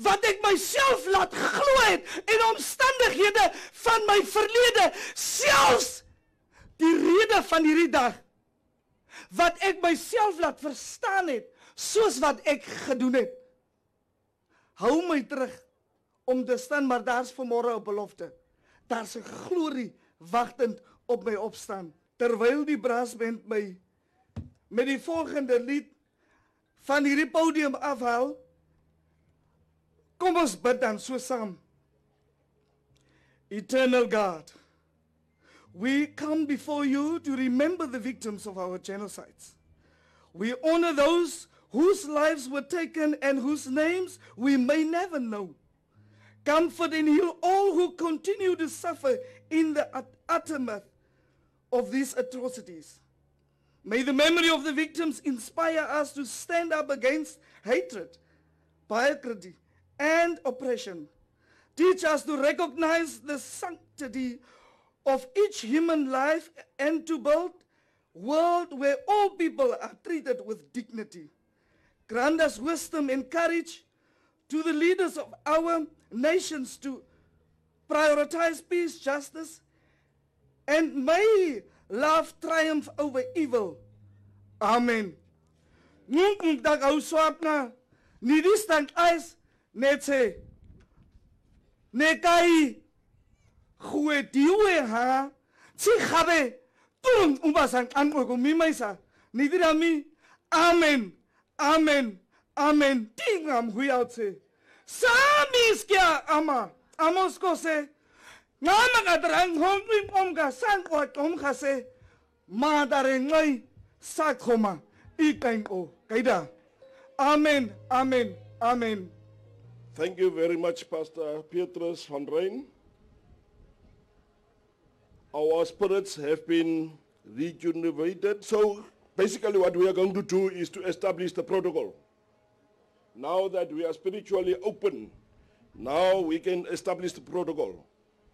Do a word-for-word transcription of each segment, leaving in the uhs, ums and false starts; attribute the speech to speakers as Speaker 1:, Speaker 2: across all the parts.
Speaker 1: wat ek myself laat glo het en omstandighede van my verlede, selfs die rede van hierdie dag, wat ek myself laat verstaan het, soos wat ek gedoen het. Hou my terug om te staan, maar daar's vanmôre 'n belofte. Daar's 'n glorie wagtend op my opstaan. Terwyl die braasband my met die volgende lied van hierdie podium afhaal, kom ons bid dan so saam. Eternal God, we come before you to remember the victims of our genocides. We honor those whose lives were taken and whose names we may never know. Comfort and heal all who continue to suffer in the aftermath of these atrocities. May the memory of the victims inspire us to stand up against hatred, bigotry, and oppression. Teach us to recognize the sanctity of each human life and to build a world where all people are treated with dignity. Grant us wisdom and courage to the leaders of our nations to prioritize peace, justice, and may love triumph over evil. Amen. Ngong dag au swap na ni distant eyes net say ne kai khue diwe ha chi khabe tung umbasang an ko mi mai sa ni dirami. Amen. Amen. Amen. Tingam huyatse. Samis kya ama. Amos ko se. Nga magadrang hongwim om ka sang wat om ka se. Madareng ngay sakoma. Ikain ko. Kaida. Amen. Amen. Amen.
Speaker 2: Thank you very much, Pastor Petrus van Rijn. Our spirits have been rejuvenated. So basically what we are going to do is to establish the protocol. Now that we are spiritually open, now we can establish the protocol.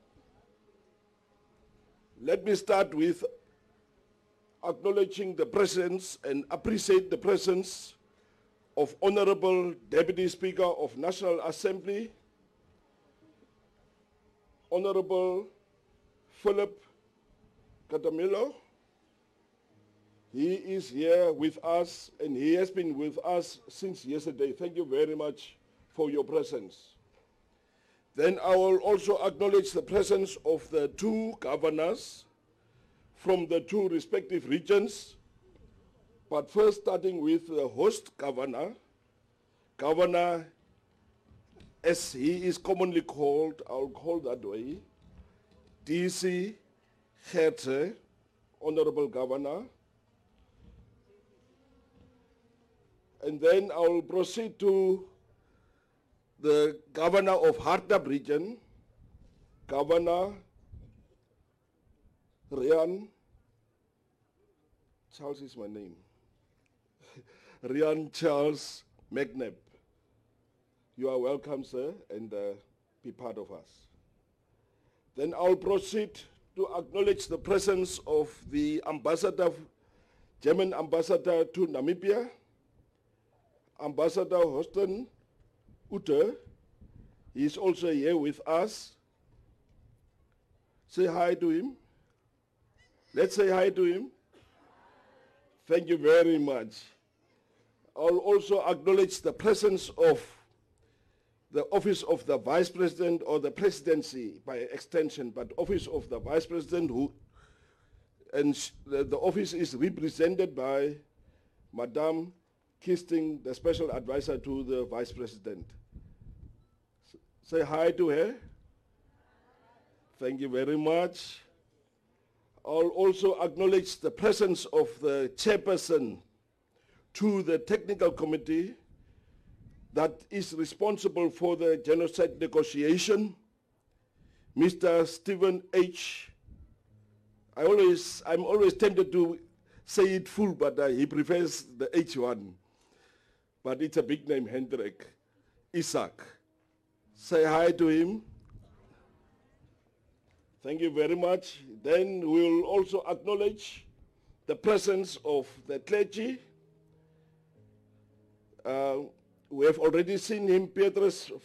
Speaker 2: Let me start with acknowledging the presence and appreciate the presence of Honorable Deputy Speaker of National Assembly, Honorable Philip Katamilo. He is here with us and he has been with us since yesterday. Thank you very much for your presence. Then I will also acknowledge the presence of the two governors from the two respective regions. But first, starting with the host governor, Governor, as he is commonly called, I'll call that way, D C Gertse, Honorable Governor. And then I'll proceed to the Governor of Hardap region, Governor Rian, Charles is my name, Rian Charles McNabb. You are welcome, sir, and uh, be part of us. Then I'll proceed to acknowledge the presence of the ambassador, German ambassador to Namibia, Ambassador Horsten Ute. He is also here with us. Say hi to him. Let's say hi to him. Thank you very much. I'll also acknowledge the presence of the office of the Vice President, or the presidency by extension, but office of the Vice President, who, and the, the office is represented by Madame Kisting, the special advisor to the Vice President. S- say hi to her. Thank you very much. I'll also acknowledge the presence of the chairperson to the technical committee that is responsible for the genocide negotiation, Mister Stephen H. I always, I'm always tempted to say it full, but uh, he prefers the H one. But it's a big name, Hendrik Isaac. Say hi to him. Thank you very much. Then we'll also acknowledge the presence of the clergy. Uh, we have already seen him, Petrus